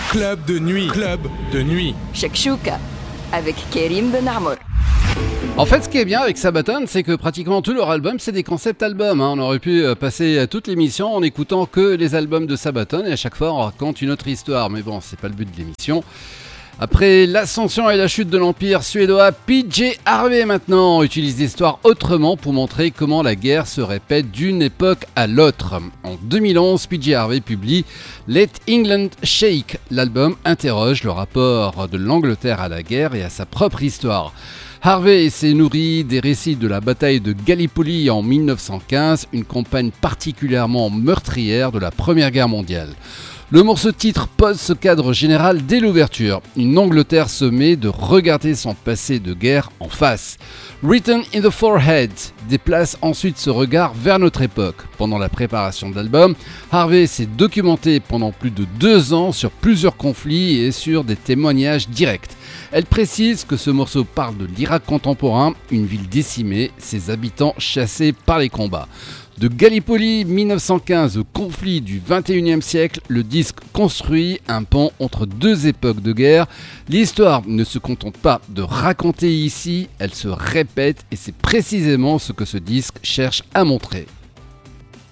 Club de nuit. Club de nuit. Shakshuka avec Karim Ben Amour. En fait, ce qui est bien avec Sabaton, c'est que pratiquement tout leur album, c'est des concept albums. On aurait pu passer toute l'émission en écoutant que les albums de Sabaton et à chaque fois on raconte une autre histoire. Mais bon, c'est pas le but de l'émission. Après l'ascension et la chute de l'empire suédois, PJ Harvey maintenant utilise l'histoire autrement pour montrer comment la guerre se répète d'une époque à l'autre. En 2011, PJ Harvey publie Let England Shake. L'album interroge le rapport de l'Angleterre à la guerre et à sa propre histoire. Harvey s'est nourri des récits de la bataille de Gallipoli en 1915, une campagne particulièrement meurtrière de la Première Guerre mondiale. Le morceau titre pose ce cadre général dès l'ouverture. Une Angleterre se met de regarder son passé de guerre en face. Written in the Forehead déplace ensuite ce regard vers notre époque. Pendant la préparation de l'album, Harvey s'est documenté pendant plus de 2 ans sur plusieurs conflits et sur des témoignages directs. Elle précise que ce morceau parle de l'Irak contemporain, une ville décimée, ses habitants chassés par les combats. De Gallipoli 1915 au conflit du 21e siècle, le disque construit un pont entre 2 époques de guerre. L'histoire ne se contente pas de raconter ici, elle se répète et c'est précisément ce que ce disque cherche à montrer.